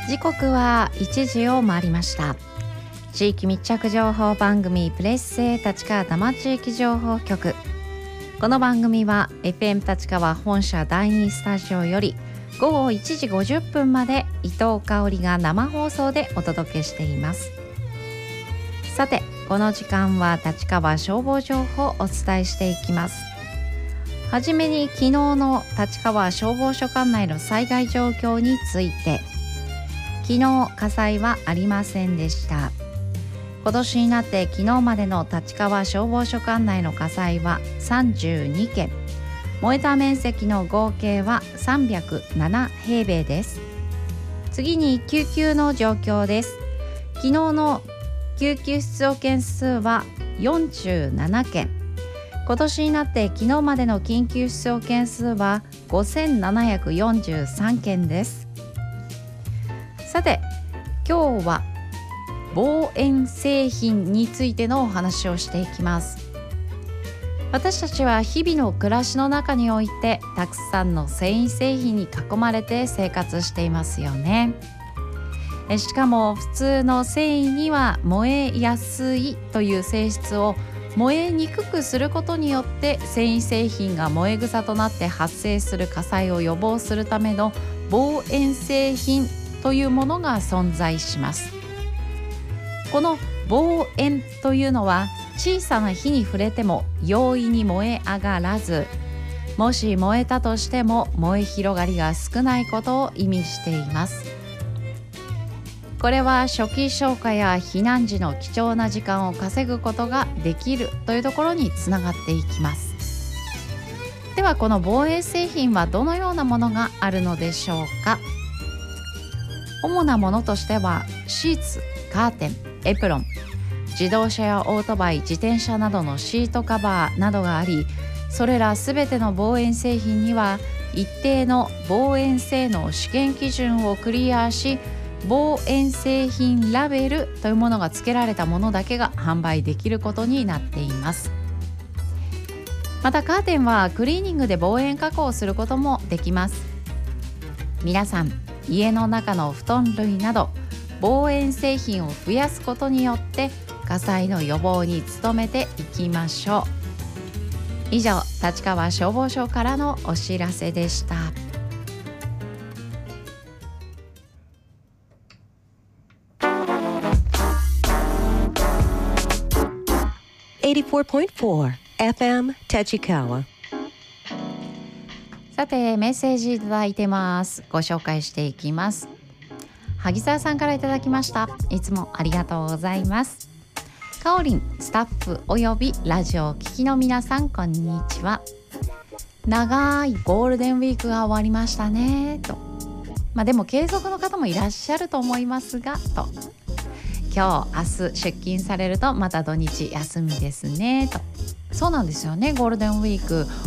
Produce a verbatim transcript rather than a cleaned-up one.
時刻はいちじを回りました。地域密着情報番組プレッセ立川多摩地域情報局。この番組は エフエム 立川本社だいにスタジオよりごごいちじごじゅっぷんまで伊藤香織が生放送でお届けしています。さて、この時間は立川消防情報をお伝えしていきます。はじめに昨日の立川消防署管内の災害状況について。昨日火災はありませんでした。今年になって昨日までの立川消防署管内の火災はさんじゅうにけん、燃えた面積の合計はさんびゃくななへいべいです。次に救急の状況です。昨日の救急出動件数はよんじゅうななけん、今年になって昨日までの緊急出動件数はごせんななひゃくよんじゅうさんけんです。さて、今日は防煙製品についてのお話をしていきます。私たちは日々の暮らしの中においてたくさんの繊維製品に囲まれて生活していますよね。しかも普通の繊維には燃えやすいという性質を燃えにくくすることによって繊維製品が燃え草となって発生する火災を予防するための防煙製品というものが存在します。この防煙というのは小さな火に触れても容易に燃え上がらず、もし燃えたとしても燃え広がりが少ないことを意味しています。これは初期消火や避難時の貴重な時間を稼ぐことができるというところにつながっていきます。では、この防煙製品はどのようなものがあるのでしょうか。主なものとしてはシーツ、カーテン、エプロン、自動車やオートバイ、自転車などのシートカバーなどがあり、それらすべての防煙製品には一定の防煙性能試験基準をクリアし、防煙製品ラベルというものが付けられたものだけが販売できることになっています。またカーテンはクリーニングで防煙加工をすることもできます。皆さん、家の中の布団類など防煙製品を増やすことによって火災の予防に努めていきましょう。以上、立川消防署からのお知らせでした。 はちじゅうよんてんよん エフエム 立川。 さて、メッセージいただいてます。ご紹介していきます。萩沢さんからいただきました。いつもありがとうございます。かおりん、スタッフおよびラジオを聴きの皆さん、こんにちは。長いゴールデンウィークが終わりましたねと。まあでも継続の方もいらっしゃると思いますがと。今日、明日出勤されるとまた土日休みですねと。そうなんですよね。ゴールデンウィーク